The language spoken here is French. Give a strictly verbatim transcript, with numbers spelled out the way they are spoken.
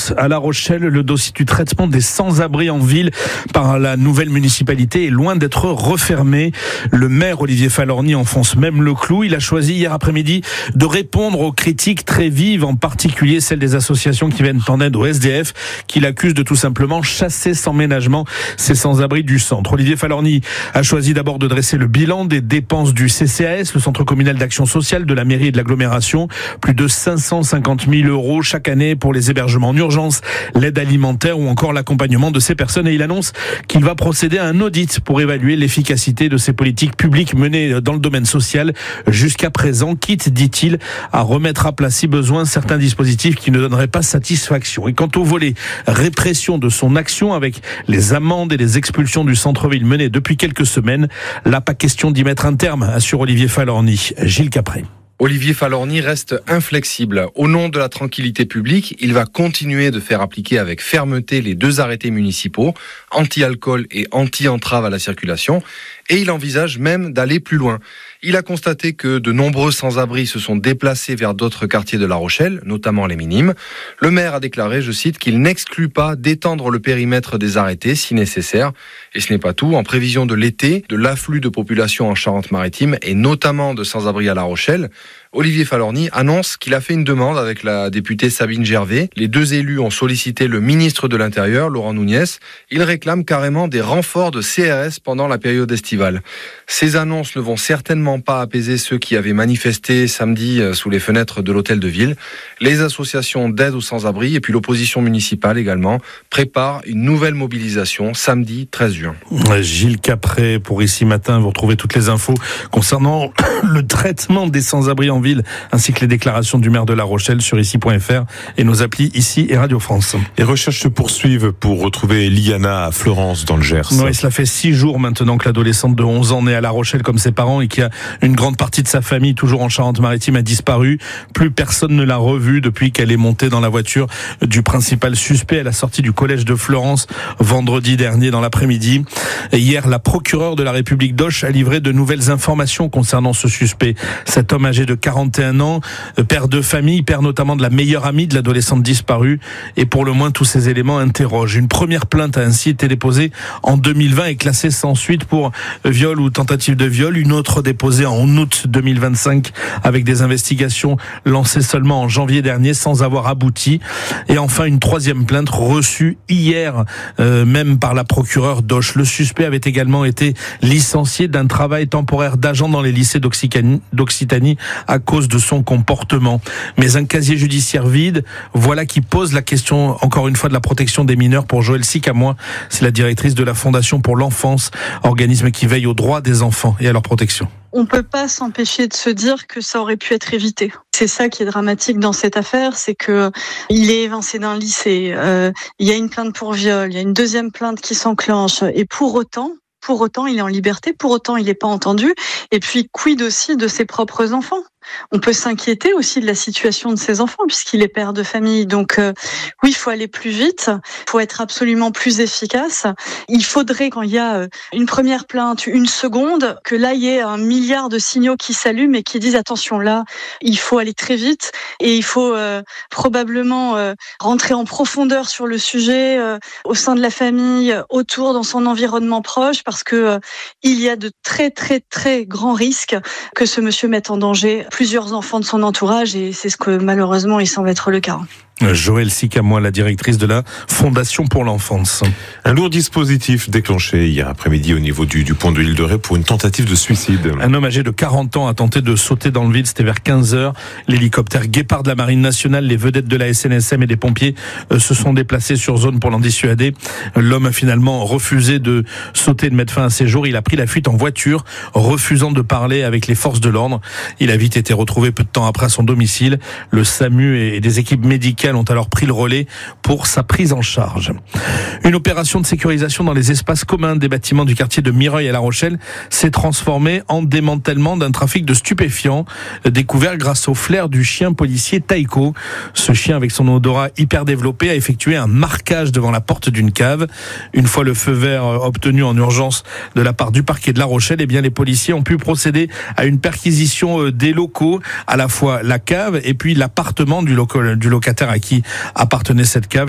avance à La Rochelle. Le dossier du traitement des sans-abri en ville par la nouvelle municipalité est loin d'être refermé. Le maire Olivier Falorni enfonce même le clou. Il a choisi hier après-midi de répondre aux critiques très vives, en particulier celles des associations qui viennent en aide au S D F, qui l'accusent de tout simplement chasser sans ménagement ces sans-abri du centre. Olivier Falorni a choisi d'abord de dresser le bilan des dépenses du C C A S, le Centre communal d'action sociale de la mairie et de l'agglomération. Plus de cinq cent cinquante mille euros chaque année pour les hébergements en urgence, l'aide alimentaire ou encore l'accompagnement de ces personnes. Et il annonce qu'il va procéder à un audit pour évaluer l'efficacité de ces politiques publiques menées dans le domaine social jusqu'à présent, quitte, dit-il, à remettre à plat si besoin certains dispositifs qui ne donneraient pas satisfaction. Et quant au volet répression de son action avec les amendes et les expulsions du centre-ville menées depuis quelques semaines, là pas question d'y mettre un terme, assure Olivier Falorni. Gilles Capré. Olivier Falorni reste inflexible. Au nom de la tranquillité publique, il va continuer de faire appliquer avec fermeté les deux arrêtés municipaux, anti-alcool et anti-entrave à la circulation, et il envisage même d'aller plus loin. Il a constaté que de nombreux sans-abri se sont déplacés vers d'autres quartiers de La Rochelle, notamment les Minimes. Le maire a déclaré, je cite, qu'il n'exclut pas d'étendre le périmètre des arrêtés si nécessaire. Et ce n'est pas tout. En prévision de l'été, de l'afflux de population en Charente-Maritime et notamment de sans-abri à La Rochelle, Olivier Falorni annonce qu'il a fait une demande avec la députée Sabine Gervais. Les deux élus ont sollicité le ministre de l'Intérieur, Laurent Nunez. Ils réclament carrément des renforts de C R S pendant la période estivale. Ces annonces ne vont certainement pas apaiser ceux qui avaient manifesté samedi sous les fenêtres de l'hôtel de ville. Les associations d'aide aux sans-abri et puis l'opposition municipale également préparent une nouvelle mobilisation samedi treize juin. Gilles Capré pour Ici Matin. Vous retrouvez toutes les infos concernant le traitement des sans-abri en ville, ainsi que les déclarations du maire de La Rochelle sur ici point f r et nos applis Ici et Radio France. Les recherches se poursuivent pour retrouver Liana à Florence dans le Gers. Oui, cela fait six jours maintenant que l'adolescente de onze ans née à La Rochelle comme ses parents et qui a une grande partie de sa famille toujours en Charente-Maritime a disparu. Plus personne ne l'a revue depuis qu'elle est montée dans la voiture du principal suspect à la sortie du collège de Florence vendredi dernier dans l'après-midi. Et hier, la procureure de la République d'Auch a livré de nouvelles informations concernant ce suspect. Cet homme âgé de quarante et un ans, père de famille, père notamment de la meilleure amie de l'adolescente disparue, et pour le moins tous ces éléments interrogent. Une première plainte a ainsi été déposée en deux mille vingt et classée sans suite pour viol ou tentative de viol, une autre déposée en août deux mille vingt-cinq avec des investigations lancées seulement en janvier dernier sans avoir abouti, et enfin une troisième plainte reçue hier euh, même par la procureure d'Auch. Le suspect avait également été licencié d'un travail temporaire d'agent dans les lycées d'Occitanie, d'Occitanie à cause de son comportement. Mais un casier judiciaire vide, voilà qui pose la question, encore une fois, de la protection des mineurs pour Joëlle Sicamois. C'est la directrice de la Fondation pour l'enfance, organisme qui veille aux droits des enfants et à leur protection. On peut pas s'empêcher de se dire que ça aurait pu être évité. C'est ça qui est dramatique dans cette affaire, c'est que il est évincé d'un lycée, euh, il y a une plainte pour viol, il y a une deuxième plainte qui s'enclenche, et pour autant, pour autant, il est en liberté, pour autant, il n'est pas entendu. Et puis, quid aussi de ses propres enfants ? On peut s'inquiéter aussi de la situation de ses enfants puisqu'il est père de famille. Donc euh, oui, il faut aller plus vite, il faut être absolument plus efficace. Il faudrait, quand il y a une première plainte, une seconde, que là, il y ait un milliard de signaux qui s'allument et qui disent attention, là, il faut aller très vite et il faut euh, probablement euh, rentrer en profondeur sur le sujet euh, au sein de la famille, autour, dans son environnement proche, parce que euh, il y a de très, très, très grands risques que ce monsieur mette en danger plusieurs enfants de son entourage, et c'est ce que malheureusement il semble être le cas. Joëlle Sicamois, la directrice de la Fondation pour l'enfance. Un lourd dispositif déclenché hier après-midi au niveau du, du pont de l'île de Ré pour une tentative de suicide. Un homme âgé de quarante ans a tenté de sauter dans le vide, c'était vers quinze heures. L'hélicoptère Guépard de la Marine nationale, les vedettes de la S N S M et des pompiers euh, se sont déplacés sur zone pour l'en dissuader. L'homme a finalement refusé de sauter et de mettre fin à ses jours. Il a pris la fuite en voiture, refusant de parler avec les forces de l'ordre. Il a vite été retrouvé peu de temps après à son domicile. Le SAMU et des équipes médicales ont alors pris le relais pour sa prise en charge. Une opération de sécurisation dans les espaces communs des bâtiments du quartier de Mireuil à La Rochelle s'est transformée en démantèlement d'un trafic de stupéfiants découvert grâce au flair du chien policier Taiko. Ce chien, avec son odorat hyper développé, a effectué un marquage devant la porte d'une cave. Une fois le feu vert obtenu en urgence de la part du parquet de La Rochelle, eh bien les policiers ont pu procéder à une perquisition des locaux, à la fois la cave et puis l'appartement du, local, du locataire à qui appartenait cette cave.